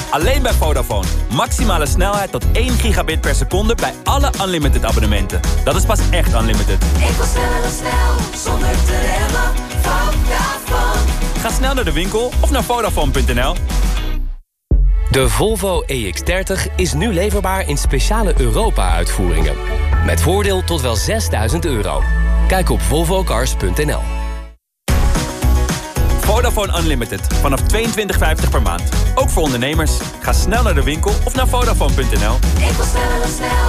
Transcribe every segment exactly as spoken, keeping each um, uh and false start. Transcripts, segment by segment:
Alleen bij Vodafone. Maximale snelheid tot één gigabit per seconde bij alle unlimited abonnementen. Dat is pas echt unlimited. Ik wil sneller dan snel, zonder te remmen. Vodafone. Ga snel naar de winkel of naar Vodafone punt n l. De Volvo E X dertig is nu leverbaar in speciale Europa-uitvoeringen. Met voordeel tot wel zesduizend euro. Kijk op volvo cars punt n l. Vodafone Unlimited. Vanaf tweeëntwintig vijftig per maand. Ook voor ondernemers. Ga snel naar de winkel of naar Vodafone punt n l. Ik wil sneller dan snel.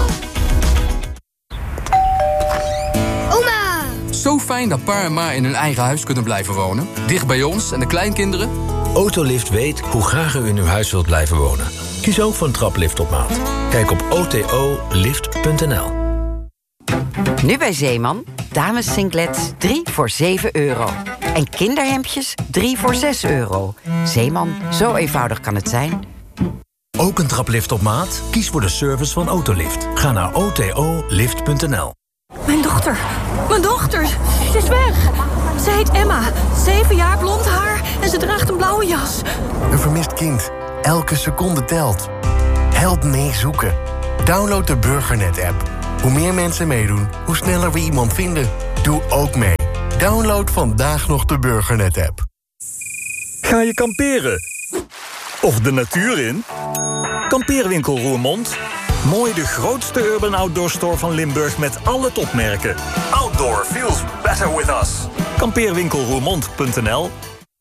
Oma! Zo fijn dat pa en ma in hun eigen huis kunnen blijven wonen. Dicht bij ons en de kleinkinderen. Autolift weet hoe graag u in uw huis wilt blijven wonen. Kies ook voor een traplift op maat. Kijk op o t o lift punt n l. Nu bij Zeeman. Dames singlets drie voor zeven euro. En kinderhemdjes drie voor zes euro. Zeeman, zo eenvoudig kan het zijn. Ook een traplift op maat? Kies voor de service van Autolift. Ga naar o t o lift punt n l. Mijn dochter. Mijn dochter. Ze is weg. Ze heet Emma. Zeven jaar, blond haar. En ze draagt een blauwe jas. Een vermist kind. Elke seconde telt. Help mee zoeken. Download de Burgernet-app. Hoe meer mensen meedoen, hoe sneller we iemand vinden. Doe ook mee. Download vandaag nog de Burgernet-app. Ga je kamperen? Of de natuur in? Kampeerwinkel Roermond. Mooi de grootste urban outdoor store van Limburg met alle topmerken. Outdoor feels better with us. kampeerwinkel roermond punt n l.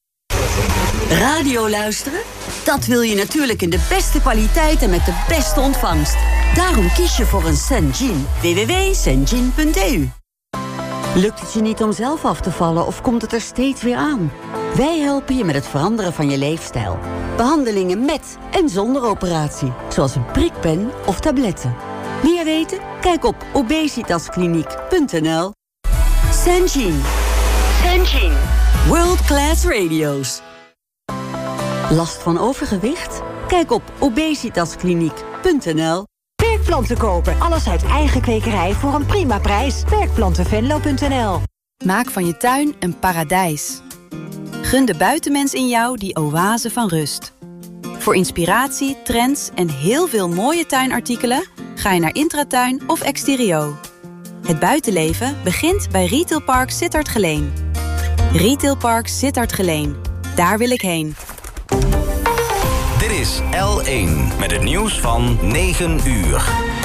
Radio luisteren? Dat wil je natuurlijk in de beste kwaliteit en met de beste ontvangst. Daarom kies je voor een Senjin. w w w punt senjin punt e u. Lukt het je niet om zelf af te vallen of komt het er steeds weer aan? Wij helpen je met het veranderen van je leefstijl. Behandelingen met en zonder operatie, zoals een prikpen of tabletten. Meer weten? Kijk op obesitaskliniek punt n l. Senjin. Senjin. World Class Radio's. Last van overgewicht? Kijk op obesitaskliniek punt n l. Werkplanten kopen. Alles uit eigen kwekerij voor een prima prijs. werkplanten venlo punt n l. Maak van je tuin een paradijs. Gun de buitenmens in jou die oase van rust. Voor inspiratie, trends en heel veel mooie tuinartikelen ga je naar Intratuin of Exterio. Het buitenleven begint bij Retailpark Sittard Geleen. Retailpark Sittard Geleen. Daar wil ik heen. Dit is L één met het nieuws van negen uur.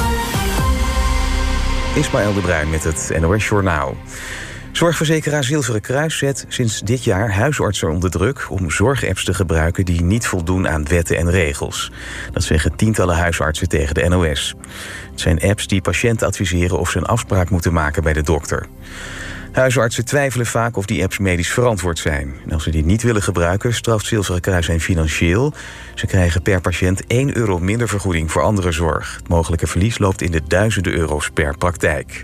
Ismaël de Bruin met het N O S Journaal. Zorgverzekeraar Zilveren Kruis zet sinds dit jaar huisartsen onder druk om zorgapps te gebruiken die niet voldoen aan wetten en regels. Dat zeggen tientallen huisartsen tegen de N O S. Het zijn apps die patiënten adviseren of ze een afspraak moeten maken bij de dokter. Huisartsen twijfelen vaak of die apps medisch verantwoord zijn. En als ze die niet willen gebruiken, straft Zilveren Kruis hen financieel. Ze krijgen per patiënt één euro minder vergoeding voor andere zorg. Het mogelijke verlies loopt in de duizenden euro's per praktijk.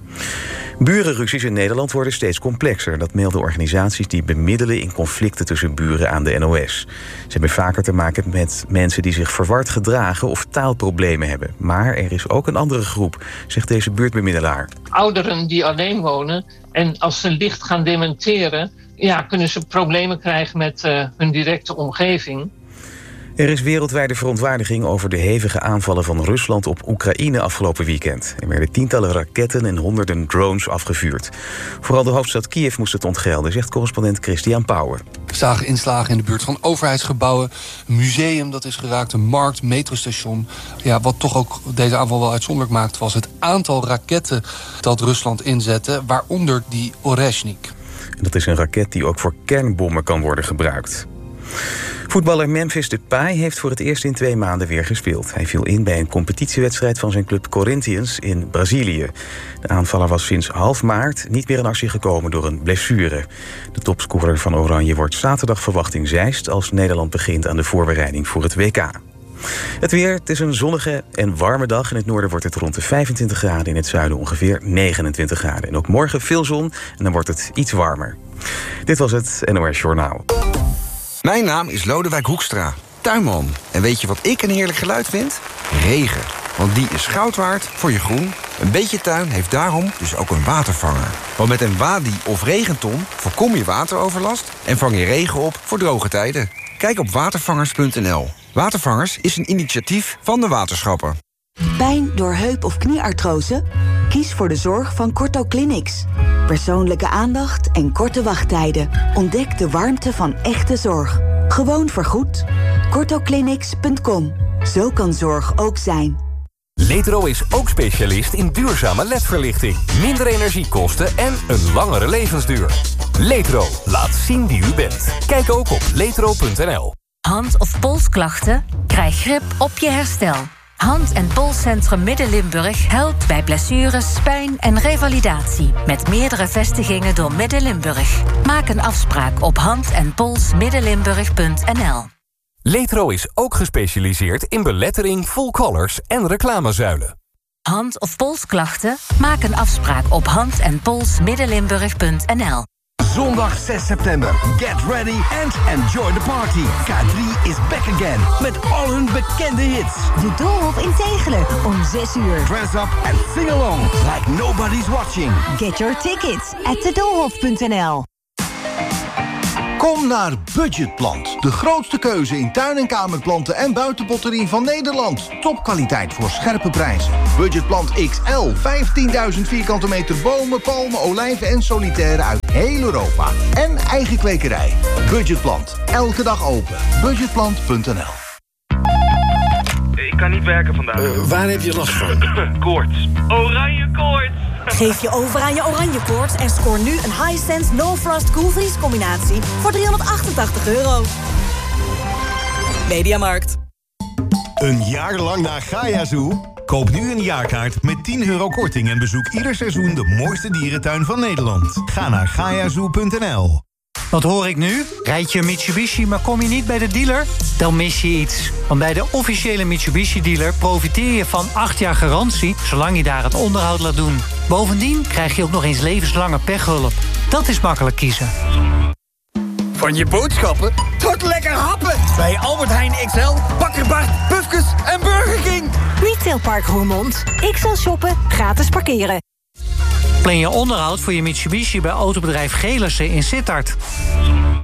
Burenruzies in Nederland worden steeds complexer. Dat melden organisaties die bemiddelen in conflicten tussen buren aan de N O S. Ze hebben vaker te maken met mensen die zich verward gedragen of taalproblemen hebben. Maar er is ook een andere groep, zegt deze buurtbemiddelaar. Ouderen die alleen wonen en als ze licht gaan dementeren, ja, kunnen ze problemen krijgen met uh, hun directe omgeving. Er is wereldwijde verontwaardiging over de hevige aanvallen van Rusland op Oekraïne afgelopen weekend. Er werden tientallen raketten en honderden drones afgevuurd. Vooral de hoofdstad Kiev moest het ontgelden, zegt correspondent Christian Pauwen. We zagen inslagen in de buurt van overheidsgebouwen, een museum dat is geraakt, een markt, metrostation. Ja, wat toch ook deze aanval wel uitzonderlijk maakte, was het aantal raketten dat Rusland inzette, waaronder die Oreshnik. Dat is een raket die ook voor kernbommen kan worden gebruikt. Voetballer Memphis Depay heeft voor het eerst in twee maanden weer gespeeld. Hij viel in bij een competitiewedstrijd van zijn club Corinthians in Brazilië. De aanvaller was sinds half maart niet meer in actie gekomen door een blessure. De topscorer van Oranje wordt zaterdag verwacht in Zeist als Nederland begint aan de voorbereiding voor het W K. Het weer, het is een zonnige en warme dag. In het noorden wordt het rond de vijfentwintig graden, in het zuiden ongeveer negenentwintig graden. En ook morgen veel zon en dan wordt het iets warmer. Dit was het N O S Journaal. Mijn naam is Lodewijk Hoekstra, tuinman. En weet je wat ik een heerlijk geluid vind? Regen. Want die is goud waard voor je groen. Een beetje tuin heeft daarom dus ook een watervanger. Want met een wadi of regenton voorkom je wateroverlast en vang je regen op voor droge tijden. Kijk op watervangers punt n l. Watervangers is een initiatief van de waterschappen. Pijn door heup- of knieartrose? Kies voor de zorg van Corto Clinics. Persoonlijke aandacht en korte wachttijden. Ontdek de warmte van echte zorg. Gewoon vergoed. corto clinics punt com. Zo kan zorg ook zijn. Letro is ook specialist in duurzame L E D-verlichting. Minder energiekosten en een langere levensduur. Letro, laat zien wie u bent. Kijk ook op letro punt n l. Hand- of polsklachten? Krijg grip op je herstel. Hand- en Polscentrum Midden-Limburg helpt bij blessures, pijn en revalidatie. Met meerdere vestigingen door Midden-Limburg. Maak een afspraak op hand en pols middenlimburg punt n l. Letro is ook gespecialiseerd in belettering, full colors en reclamezuilen. Hand- of polsklachten? Maak een afspraak op hand en pols middenlimburg punt n l. Zondag zes september. Get ready and enjoy the party. K drie is back again. Met al hun bekende hits. De Doolhof in Tegelen om zes uur. Dress up and sing along like nobody's watching. Get your tickets at de doolhof punt n l. Kom naar Budgetplant. De grootste keuze in tuin- en kamerplanten en buitenpotterie van Nederland. Topkwaliteit voor scherpe prijzen. Budgetplant X L. vijftienduizend vierkante meter bomen, palmen, olijven en solitaire uit heel Europa. En eigen kwekerij. Budgetplant. Elke dag open. budgetplant punt n l. Ik kan niet werken vandaag. Uh, waar heb je last van? Koorts. Oranje koorts. Geef je over aan je oranje koorts en scoor nu een Hisense No Frost Koelvries combinatie voor driehonderdachtentachtig euro. Mediamarkt. Een jaar lang naar Gaia Zoo? Koop nu een jaarkaart met tien euro korting en bezoek ieder seizoen de mooiste dierentuin van Nederland. Ga naar gaiazoo punt n l. Wat hoor ik nu? Rijd je een Mitsubishi, maar kom je niet bij de dealer? Dan mis je iets. Want bij de officiële Mitsubishi-dealer profiteer je van acht jaar garantie, zolang je daar het onderhoud laat doen. Bovendien krijg je ook nog eens levenslange pechhulp. Dat is makkelijk kiezen. Van je boodschappen tot lekker happen. Bij Albert Heijn X L, Bakkerbart, Pufkes en Burger King. Retailpark Roermond. X L shoppen, gratis parkeren. Plan je onderhoud voor je Mitsubishi bij autobedrijf Gelissen in Sittard.